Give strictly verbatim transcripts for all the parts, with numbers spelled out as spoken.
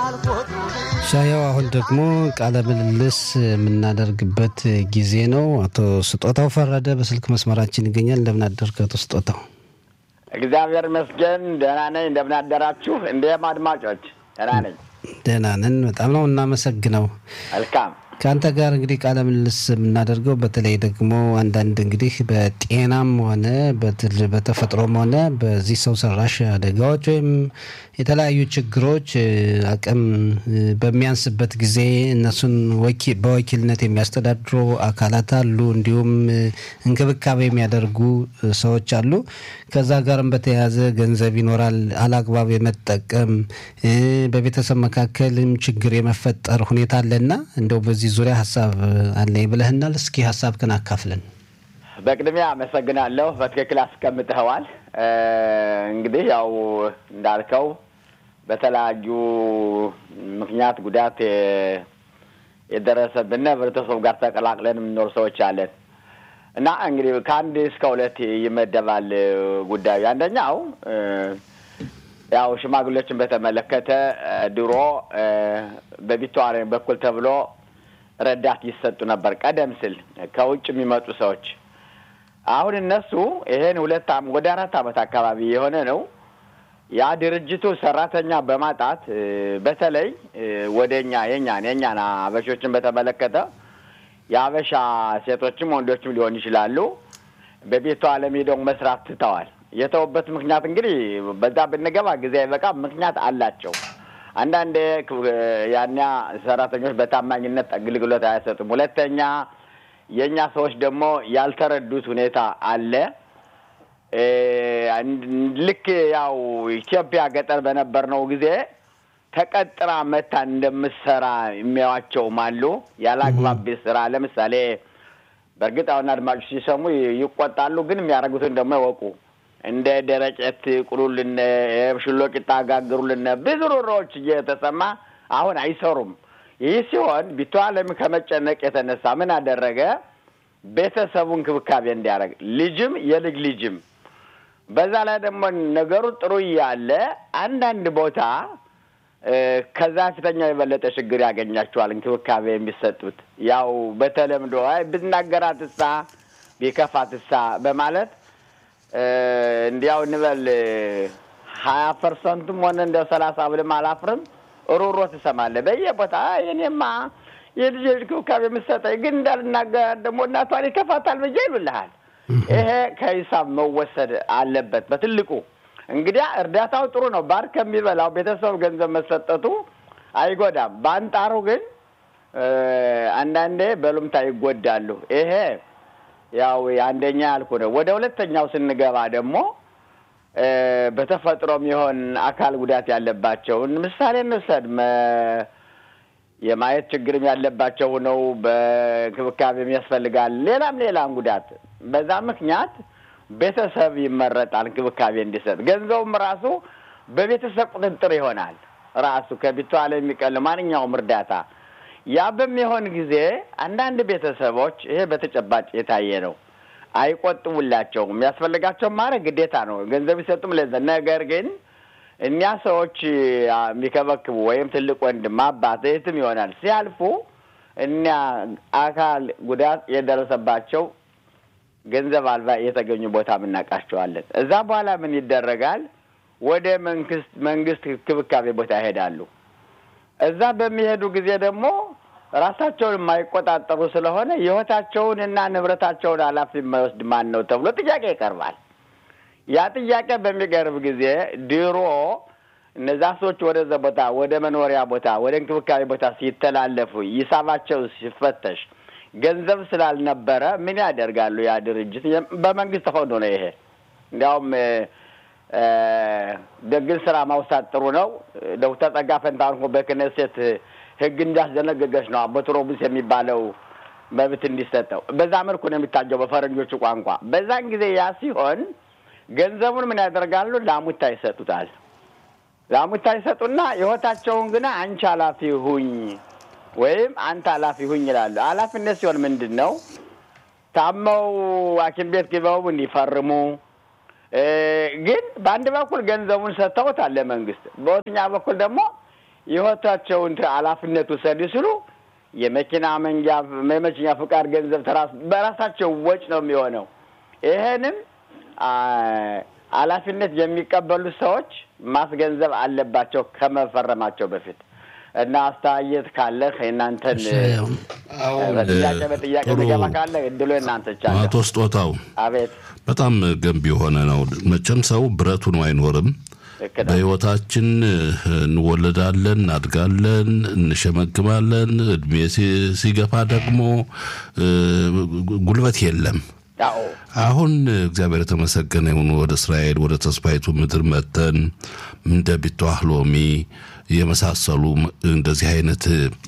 ሻያው አሁን ደግሞ ቃለ ምልልስ የምናደርግበት ጊዜ ነው። አቶ ስጦታው ፈረደ በስልክ መስመራችን ይገኛል። እንደምን አደርክ አቶ ስጦታው? እግዚአብሔር ይመስገን ደህና ነኝ። እንደምን አደራችሁ? እንደም አድማጮች ደህና ነኝ። ደህና ነን። በጣም ነው እናመሰግነው። መልካም ካንተ ጋር እንግዲህ ቃለ ምልልስ የምናደርገው በተለይ ደግሞ አንዳንድ እንግዲህ በጤናም ሆነ በተፈጥሮም ሆነ በዚህ ሰው ሰራሽ አደጋዎች ወይም የተለያዩ ችግሮች አቅም በሚያንስበት ጊዜ እነሱን ወኪል በወኪልነት የሚያስተዳድሩ አካላት አሉ። እንዲሁም እንክብካቤ የሚያደርጉ ሰዎች አሉ። ከዛ ጋርም በተያያዘ ገንዘብ ይኖራል አላግባብ የመጠቀም በቤተሰብ መካከልም ችግር የመፈጠር ሁኔታ አለና እንደው በዚህ ዙሪያ ሐሳብ አለኝ ብለህናል። እስኪ ሐሳብህን አካፍለን። በቅድሚያ አመሰግናለሁ። በትክክል አስቀምጠዋል። እንግዲህ ያው እንዳልከው በተለያዩ ምክንያት ጉዳት የደረሰብን ህብረተሰቡ ጋር ተቀላቅለን የምንኖር ሰዎች አለን እና እንግዲህ ከአንድ እስከ ሁለት ይመደባል ጉዳዩ። አንደኛው ያው ሽማግሌዎችን በተመለከተ ድሮ በቢቷሪ በኩል ተብሎ ረዳት ይሰጡ ነበር ቀደም ሲል ከውጭ የሚመጡ ሰዎች። አሁን እነሱ ይሄን ሁለት አመት ወደ አራት አመት አካባቢ የሆነ ነው ያ ድርጅቱ ሰራተኛ በማጣት በተለይ ወደኛ የኛን የኛና አበሾችን በተመለከተ ያበሻ ሴቶችም ወንዶችም ሊሆን ይችላሉ በቤቱ ዓለም ሄደው መስራት ትተዋል። የተወበት ምክንያት እንግዲህ በዛ ብንገባ ጊዜ አይበቃ ምክንያት አላቸው። አንዳንዴ ያኛ ሰራተኞች በታማኝነት አገልግሎት አይሰጡም። ሁለተኛ የኛ ሰዎች ደግሞ ያልተረዱት ሁኔታ አለ። ልክ ያው ኢትዮጵያ ገጠር በነበርነው ጊዜ ተቀጥራ መታ እንደምትሰራ የሚያዋቸው ማሉ ያላግባብ ስራ ለምሳሌ በርግጥ አሁን አድማጮች ሲሰሙ ይቆጣሉ፣ ግን የሚያደርጉትን ደግሞ ያወቁ እንደ ደረጨት ቁሉልን ሽሎቂጣ ጋግሩልን ብዙሮች እየተሰማ አሁን አይሰሩም። ይህ ሲሆን ቢቷለም ከመጨነቅ የተነሳ ምን አደረገ? ቤተሰቡን ክብካቤ እንዲያደርግ ልጅም የልጅ ልጅም በዛ ላይ ደግሞ ነገሩ ጥሩ ያለ አንዳንድ ቦታ ከዛ ፊተኛው የበለጠ ችግር ያገኛቸዋል እንክብካቤ የሚሰጡት ያው በተለምዶ አይ ብናገራትሳ ቢከፋትሳ በማለት እንዲያው እንበል ሀያ ፐርሰንትም ሆነ እንደ ሰላሳ ብልም አላፍርም ሩሮ ተሰማለ በየቦታ የኔማ የልጅ ክብካቤ መስጠት ግን እንዳልናገር ደግሞ እናቷ ሊከፋታል በጀ ይሉልሃል። ይሄ ከሂሳብ መወሰድ አለበት በትልቁ። እንግዲህ እርዳታው ጥሩ ነው ባር ከሚበላው ቤተሰብ ገንዘብ መስጠቱ አይጎዳም። ባንጣሩ ግን አንዳንዴ በሉምታ ይጎዳሉ። ይሄ ያው አንደኛ ያልኩ ነው። ወደ ሁለተኛው ስንገባ ደግሞ በተፈጥሮም ይሆን አካል ጉዳት ያለባቸው ምሳሌ እንውሰድ። የማየት ችግርም ያለባቸው ነው በክብካቤም ያስፈልጋል። ሌላም ሌላም ጉዳት በዛ ምክንያት ቤተሰብ ይመረጣል ክብካቤ እንዲሰጥ። ገንዘቡም ራሱ በቤተሰብ ቁጥጥር ይሆናል። ራሱ ከቢቷለ የሚቀል ማንኛውም እርዳታ ያ በሚሆን ጊዜ አንዳንድ ቤተሰቦች ይሄ በተጨባጭ የታየ ነው አይቆጥቡላቸውም። የሚያስፈልጋቸው ማድረግ ግዴታ ነው። ገንዘብ ይሰጡም ለዛ። ነገር ግን እኛ ሰዎች የሚከበክቡ ወይም ትልቅ ወንድም አባት እህትም ይሆናል ሲያልፉ እኛ አካል ጉዳት የደረሰባቸው ገንዘብ አልባ የተገኙ ቦታ ምናቃቸዋለን። እዛ በኋላ ምን ይደረጋል? ወደ መንግስት መንግስት ክብካቤ ቦታ ይሄዳሉ። እዛ በሚሄዱ ጊዜ ደግሞ ራሳቸውን የማይቆጣጠሩ ስለሆነ ህይወታቸውንና ንብረታቸውን ኃላፊ ማይወስድ ማን ነው ተብሎ ጥያቄ ይቀርባል። ያ ጥያቄ በሚቀርብ ጊዜ ድሮ እነዛ ሰዎች ወደ ዘቦታ ወደ መኖሪያ ቦታ ወደ እንክብካቤ ቦታ ሲተላለፉ ይሳባቸው ሲፈተሽ ገንዘብ ስላልነበረ ምን ያደርጋሉ? ያ ድርጅት በመንግስት ሆኖ ነው ይሄ እንዲያውም ደግል ስራ ማውሳት ጥሩ ነው። ዶክተር ጸጋ ፈንታሁን በክነሴት ህግ እንዳስደነገገች ነው አቦትሮብስ የሚባለው መብት እንዲሰጠው በዛ መልኩ ነው የሚታጀው በፈረንጆቹ ቋንቋ። በዛን ጊዜ ያ ሲሆን ገንዘቡን ምን ያደርጋሉ? ላሙታ ይሰጡታል። ላሙታ ይሰጡና ህይወታቸውን ግን አንቺ ኃላፊ ሁኝ ወይም አንተ ኃላፊ ሁኝ ይላሉ። ኃላፊነት ሲሆን ምንድነው? ታመው ሐኪም ቤት ግበው እንዲፈርሙ ግን በአንድ በኩል ገንዘቡን ሰጥተውታል ለመንግስት፣ በሁለተኛ በኩል ደግሞ ይወታቸውን ኃላፊነት ወሰዱ ሲሉ የመኪና መንጃ የመኪና ፍቃድ ገንዘብ ተራስ በራሳቸው ወጭ ነው የሚሆነው ይሄንም ኃላፊነት የሚቀበሉ ሰዎች ማስገንዘብ አለባቸው ከመፈረማቸው በፊት እና አስተያየት ካለ እናንተን አዎ በጥያቄ በጥያቄ ገባ ካለ እድሉ እናንተ ቻለ አቶ ስጦታው አቤት በጣም ገንቢ የሆነ ነው መቼም ሰው ብረቱ ነው አይኖርም በህይወታችን እንወለዳለን እናድጋለን እንሸመግማለን እድሜ ሲገፋ ደግሞ ጉልበት የለም አሁን እግዚአብሔር የተመሰገነ ይሁን ወደ እስራኤል ወደ ተስፋይቱ ምድር መተን እንደ ቢቷህሎሚ የመሳሰሉ እንደዚህ አይነት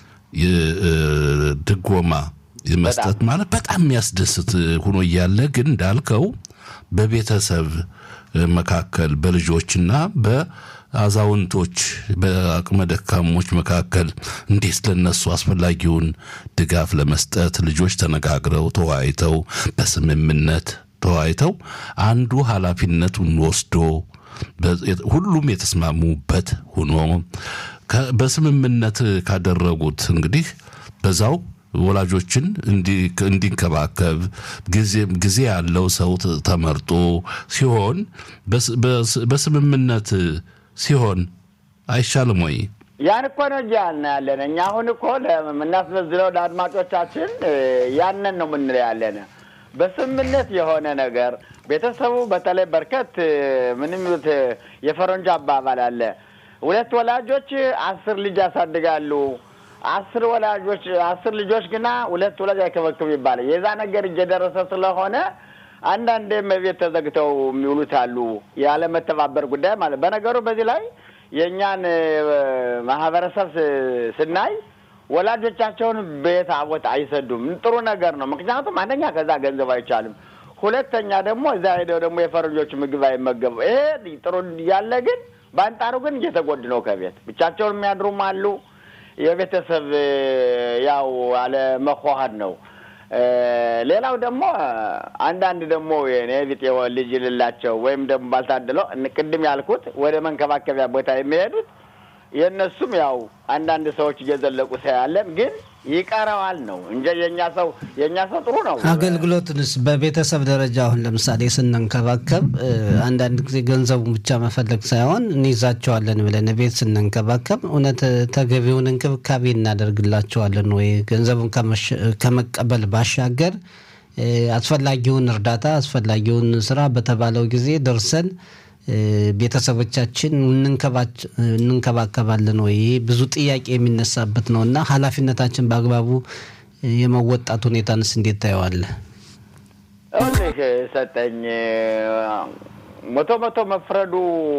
ድጎማ የመስጠት ማለት በጣም የሚያስደስት ሆኖ እያለ ግን እንዳልከው በቤተሰብ መካከል በልጆችና በአዛውንቶች በአቅመ ደካሞች መካከል እንዴት ለነሱ አስፈላጊውን ድጋፍ ለመስጠት ልጆች ተነጋግረው ተዋይተው በስምምነት ተዋይተው አንዱ ኃላፊነቱን ወስዶ ሁሉም የተስማሙበት ሆኖ በስምምነት ካደረጉት እንግዲህ በዛው ወላጆችን እንዲንከባከብ ጊዜ ጊዜ ያለው ሰው ተመርጦ ሲሆን በስምምነት ሲሆን አይሻልም ወይ ያን እኮ ነው ያለን እኛ አሁን እኮ ለምናስመዝለው ለአድማጮቻችን ያንን ነው ምን ያለን በስምምነት የሆነ ነገር ቤተሰቡ በተለይ በርከት ምንም የፈረንጅ አባባል አለ ሁለት ወላጆች አስር ልጅ ያሳድጋሉ አስር ወላጆች አስር ልጆች ግና ሁለት ወላጅ አይከበክም ይባላል የዛ ነገር እየደረሰ ስለሆነ አንዳንዴ መቤት ተዘግተው የሚውሉት አሉ ያለ መተባበር ጉዳይ ማለት በነገሩ በዚህ ላይ የኛን ማህበረሰብ ስናይ ወላጆቻቸውን ቤት አወጣ አይሰዱም ጥሩ ነገር ነው ምክንያቱም አንደኛ ከዛ ገንዘብ አይቻልም ሁለተኛ ደግሞ እዛ ሄደው ደግሞ የፈረጆች ምግብ አይመገቡ ይሄ ጥሩ ያለ ግን ባንጣሩ ግን እየተጎድ ነው ከቤት ብቻቸውን የሚያድሩም አሉ የቤተሰብ ያው አለ መخዋሃድ ነው ሌላው ደግሞ አንዳንድ ደግሞ የኔ ቢጤው ልጅ ልላቸው ወይም ደግሞ ባልታደለው እንቅድም ያልኩት ወደ መንከባከቢያ ቦታ የሚሄዱት የነሱም ያው አንዳንድ ሰዎች እየዘለቁ ሳያለን ግን ይቀራዋል ነው እንጂ የኛ ሰው የኛ ሰው ጥሩ ነው አገልግሎትንስ በቤተሰብ ደረጃ አሁን ለምሳሌ ስንንከባከብ አንዳንድ ጊዜ ገንዘቡን ብቻ መፈለግ ሳይሆን እንይዛቸዋለን ብለን ቤት ስንንከባከብ እውነት ተገቢውን እንክብካቤ እናደርግላቸዋለን ወይ ገንዘቡን ከመቀበል ባሻገር አስፈላጊውን እርዳታ አስፈላጊውን ስራ በተባለው ጊዜ ደርሰን ቤተሰቦቻችን እንንከባከባለን ወይ ብዙ ጥያቄ የሚነሳበት ነውና ኃላፊነታችን በአግባቡ የመወጣት ሁኔታንስ እንዴት ታየዋለህ አሁን ሰጠኝ ሞቶ ሞቶ መፍረዱ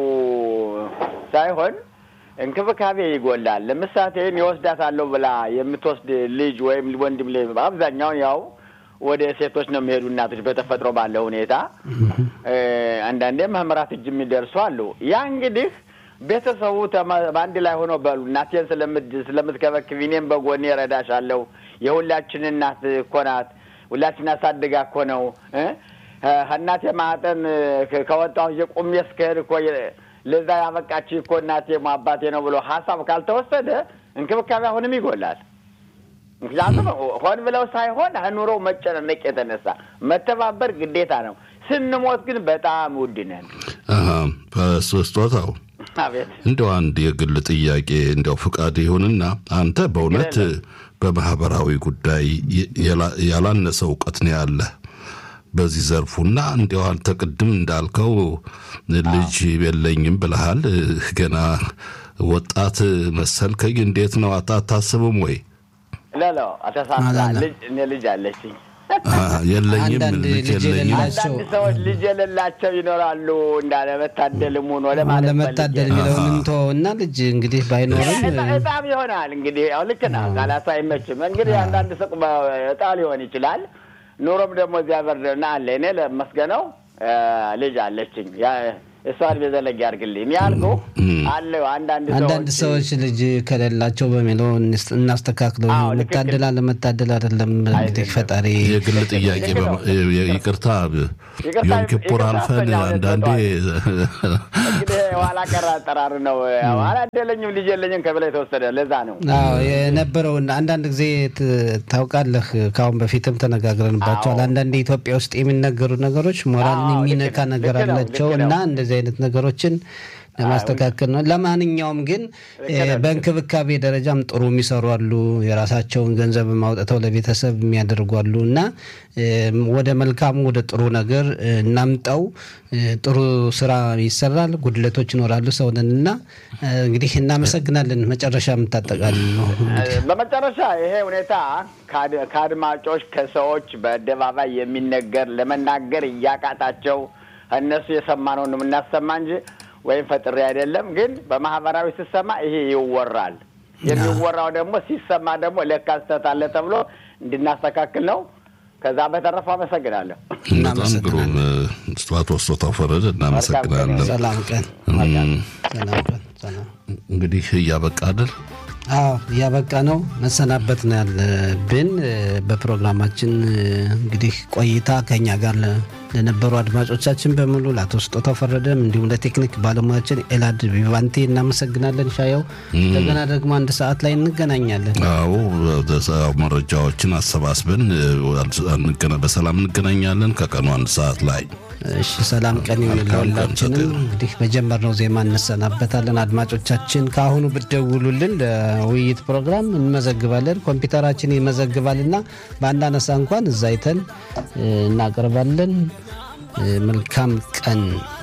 ሳይሆን እንክብካቤ ይጎላል ለምሳሌ ይወስዳታለሁ ብላ የምትወስድ ልጅ ወይም ወንድም ልጅ አብዛኛው ያው ወደ ሴቶች ነው የሚሄዱ እናቶች በተፈጥሮ ባለው ሁኔታ አንዳንዴ መምራት እጅ የሚደርሱ አሉ ያ እንግዲህ ቤተሰቡ ባንድ ላይ ሆኖ በሉ እናቴን ስለምድ ስለምትከበክብ እኔም በጎኔ ረዳሻለሁ የሁላችን እናት ኮናት ሁላችን አሳድጋ እኮ ነው እናቴ ማህተን ከወጣው የቆም የስከር እኮ ለዛ ያበቃች እኮ እናቴ አባቴ ነው ብሎ ሐሳብ ካልተወሰደ እንክብካቤ አሁንም ይጎላል ምክንያቱም ሆን ብለው ሳይሆን አኑሮ መጨነቅ የተነሳ መተባበር ግዴታ ነው ስንሞት ግን በጣም ውድ ነን አሃ በሶስቶታው አቤት እንደው አንድ የግል ጥያቄ እንደው ፍቃድ ይሁንና አንተ በእውነት በማህበራዊ ጉዳይ ያላነሰ ዕውቀት ነው ያለ በዚህ ዘርፉና እንደው አንተ ቅድም እንዳልከው ልጅ የለኝም ብለሃል ገና ወጣት መሰልከኝ እንዴት ነው አታስብም ወይ ላላ አታሳፍላ ልጅ እኔ ልጅ አለችኝ የለኝም ልጅ የለኝም አንዳንድ ሰዎች ልጅ የሌላቸው ይኖራሉ እንዳለ መታደልም ሆኖ ለማለት ለመታደል ይለውንም ተውና ልጅ እንግዲህ ባይኖርም እጣም ይሆናል እንግዲህ አው ልክና ካላሳ አይመችም እንግዲህ አንዳንድ ሰው እጣል ይሆን ይችላል ኑሮም ደግሞ እግዚአብሔርና አለ እኔ ለመስገነው ልጅ አለችኝ ያ እሷን በዘለግ ያርግልኝ ያልኩ አለ አንዳንድ አንዳንድ ሰዎች ልጅ ከሌላቸው በሚለው እናስተካክለው መታደል አለመታደል አይደለም እንግዲህ ፈጣሪ የግል ጥያቄ ይቅርታ ዮም ኪፑር አልፈን አንዳንዴ እንግዲህ ዋላ ቀር አጠራር ነው አላደለኝም ልጅ የለኝም ከበላይ ተወሰደ ለዛ ነው አዎ የነበረው አንዳንድ ጊዜ ታውቃለህ ካሁን በፊትም ተነጋግረንባቸዋል አንዳንድ ኢትዮጵያ ውስጥ የሚነገሩ ነገሮች ሞራልን የሚነካ ነገር አላቸው እና እንደዚህ አይነት ነገሮችን ለማስተካከል ነው ለማንኛውም ግን በእንክብካቤ ደረጃም ጥሩ የሚሰሩ አሉ የራሳቸውን ገንዘብ ማውጣተው ለቤተሰብ የሚያደርጉ አሉና ወደ መልካሙ ወደ ጥሩ ነገር እናምጣው ጥሩ ስራ ይሰራል ጉድለቶች ይኖራሉ ሰውነንና እንግዲህ እናመሰግናለን መጨረሻ የምታጠቃል ነው በመጨረሻ ይሄ ሁኔታ ካድማጮች ከሰዎች በአደባባይ የሚነገር ለመናገር ያቃታቸው እነሱ የሰማነው ነው እናሰማ እንጂ ወይም ፈጥሬ አይደለም ግን በማህበራዊ ሲሰማ ይሄ ይወራል የሚወራው ደግሞ ሲሰማ ደግሞ ለካስተት አለ ተብሎ እንድናስተካክል ነው ከዛ በተረፈ አመሰግናለሁ እናመሰግናለን ስዋቶ ወስቶ ፈረደ እናመሰግናለን ሰላም ቀን ሰላም ቀን ሰላም እንግዲህ ያበቃ አይደል አዎ ያበቃ ነው መሰናበት ነው ያለብን በፕሮግራማችን እንግዲህ ቆይታ ከኛ ጋር ለነበሩ አድማጮቻችን በሙሉ ለአቶ ስጦታው ፈረደም እንዲሁም ለቴክኒክ ባለሙያችን ኤላድ ቪቫንቲ እናመሰግናለን ሻየው እንደገና ደግሞ አንድ ሰዓት ላይ እንገናኛለን አዎ መረጃዎችን አሰባስበን በሰላም እንገናኛለን ከቀኑ አንድ ሰዓት ላይ እሺ ሰላም ቀን ይሁንላችንም እንግዲህ በጀመርነው ዜማ እንሰናበታለን አድማጮቻችን ካሁኑ ብትደውሉልን ለውይይት ፕሮግራም እንመዘግባለን ኮምፒውተራችን ይመዘግባልና ባንዳነሳ እንኳን እዛ አይተን እናቀርባለን መልካም ቀን